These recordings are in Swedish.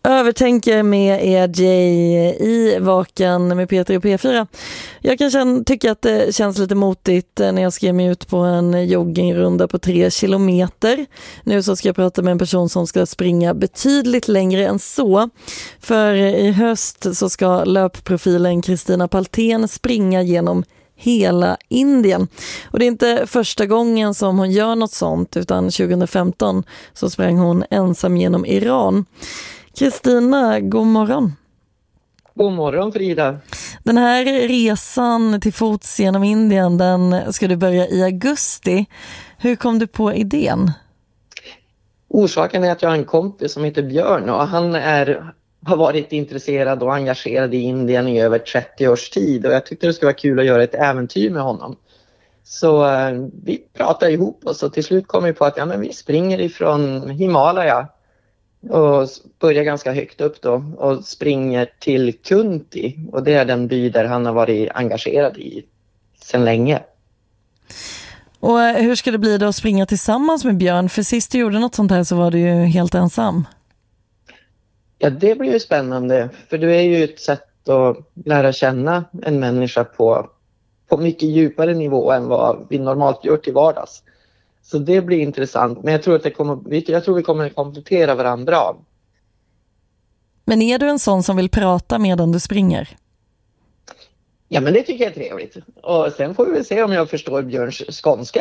Övertänker med EJ i Vaken med Peter och P4. Jag kan tycka att det känns lite motigt när jag ska mig ut på en joggingrunda på 3 kilometer. Nu så ska jag prata med en person som ska springa betydligt längre än så. För i höst så ska löpprofilen Kristina Paltén springa genom hela Indien. Och det är inte första gången som hon gör något sånt, utan 2015 så sprang hon ensam genom Iran. Kristina, god morgon. God morgon Frida. Den här resan till fots genom Indien, den ska du börja i augusti. Hur kom du på idén? Orsaken är att jag har en kompis som heter Björn och han har varit intresserad och engagerad i Indien i över 30 års tid. Och jag tyckte det skulle vara kul att göra ett äventyr med honom. Så vi pratade ihop oss och till slut kom vi på att vi springer ifrån Himalaya. Och börjar ganska högt upp då och springer till Kunti. Och det är den by där han har varit engagerad i sedan länge. Och hur ska det bli då att springa tillsammans med Björn? För sist du gjorde något sånt här så var du ju helt ensam. Ja, det blir ju spännande. För det är ju ett sätt att lära känna en människa på mycket djupare nivå än vad vi normalt gör till vardags. Så det blir intressant. Men jag tror att vi kommer att komplettera varandra bra. Men är du en sån som vill prata medan du springer? Ja, men det tycker jag är trevligt. Och sen får vi väl se om jag förstår Björns skånska.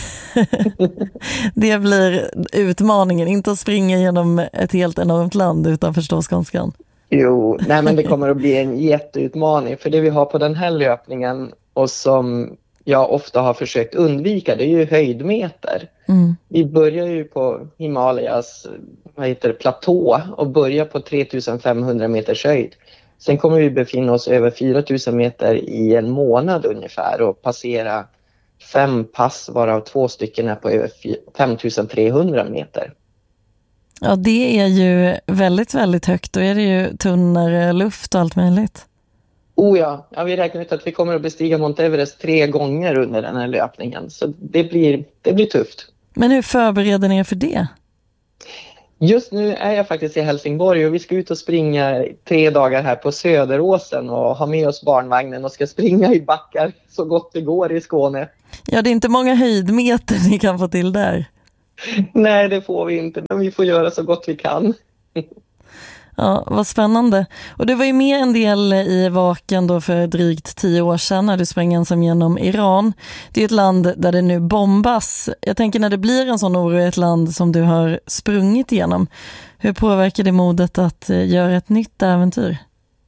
Det blir utmaningen. Inte att springa genom ett helt enormt land utan förstå skånskan. Jo, men det kommer att bli en jätteutmaning. För det vi har på den här löpningen och som jag ofta har försökt undvika, det är ju höjdmeter. Mm. Vi börjar ju på Himalayas platå och börjar på 3500 meters höjd. Sen kommer vi befinna oss över 4000 meter i en månad ungefär och passera 5 pass varav 2 stycken är på över 5300 meter. Ja, det är ju väldigt, väldigt högt. Då är det ju tunnare luft och allt möjligt. Ja, vi räknar ut att vi kommer att bestiga Mount Everest 3 gånger under den här löpningen. Så det blir tufft. Men hur förbereder ni er för det? Just nu är jag faktiskt i Helsingborg och vi ska ut och springa 3 dagar här på Söderåsen och ha med oss barnvagnen och ska springa i backar så gott det går i Skåne. Ja, det är inte många höjdmeter ni kan få till där. Nej, det får vi inte, men vi får göra så gott vi kan. Ja, vad spännande. Och du var ju med en del i Vaken då för drygt 10 år sedan när du sprang ensam genom Iran. Det är ett land där det nu bombas. Jag tänker när det blir en sån oro i ett land som du har sprungit igenom. Hur påverkar det modet att göra ett nytt äventyr?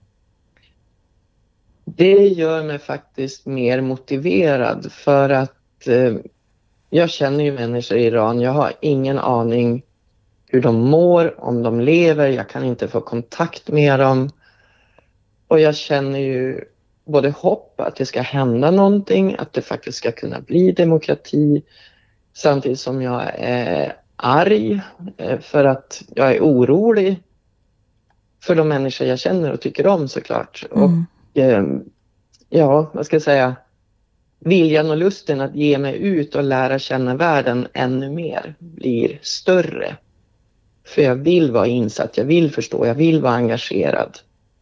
Det gör mig faktiskt mer motiverad för att jag känner ju människor i Iran. Jag har ingen aning hur de mår, om de lever. Jag kan inte få kontakt med dem. Och jag känner ju både hopp att det ska hända någonting, att det faktiskt ska kunna bli demokrati. Samtidigt som jag är arg för att jag är orolig för de människor jag känner och tycker om såklart. Och vad ska jag säga? Viljan och lusten att ge mig ut och lära känna världen ännu mer blir större. För jag vill vara insatt, jag vill förstå, jag vill vara engagerad.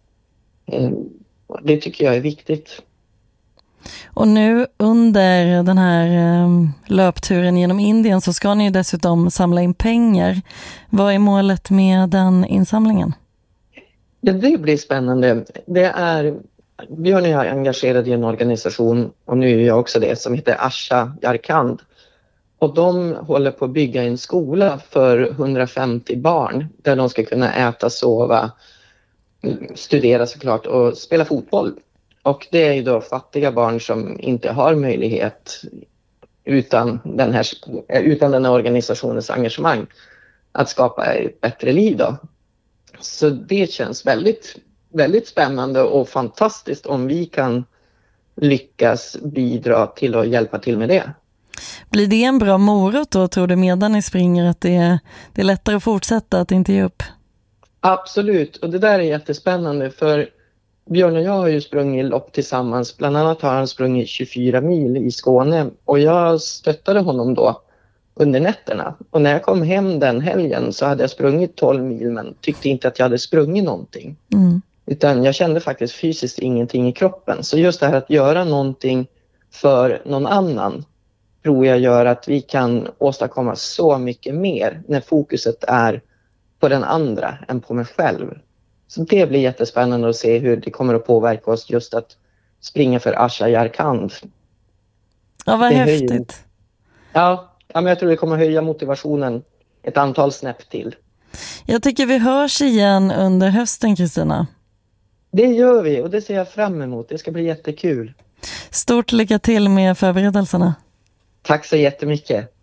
Det tycker jag är viktigt. Och nu under den här löpturen genom Indien så ska ni dessutom samla in pengar. Vad är målet med den insamlingen? Ja, det blir spännande. Björn är engagerad i en organisation och nu är jag också det som heter Asha Yarkand. Och de håller på att bygga en skola för 150 barn där de ska kunna äta, sova, studera såklart och spela fotboll. Och det är ju då fattiga barn som inte har möjlighet utan den här organisationens engagemang att skapa ett bättre liv då. Så det känns väldigt, väldigt spännande och fantastiskt om vi kan lyckas bidra till att hjälpa till med det. Blir det en bra morot då, tror du, medan ni springer, att det är lättare att fortsätta, att inte ge upp? Absolut, och det där är jättespännande för Björn och jag har ju sprungit lopp tillsammans. Bland annat har han sprungit 24 mil i Skåne och jag stöttade honom då under nätterna. Och när jag kom hem den helgen så hade jag sprungit 12 mil men tyckte inte att jag hade sprungit någonting. Utan jag kände faktiskt fysiskt ingenting i kroppen. Så just det här att göra någonting för någon annan tror jag gör att vi kan åstadkomma så mycket mer när fokuset är på den andra än på mig själv. Så det blir jättespännande att se hur det kommer att påverka oss just att springa för Asha Yarkand. Ja, vad häftigt. Ja, men jag tror det kommer höja motivationen ett antal snäpp till. Jag tycker vi hörs igen under hösten, Kristina. Det gör vi och det ser jag fram emot. Det ska bli jättekul. Stort lycka till med förberedelserna. Tack så jättemycket.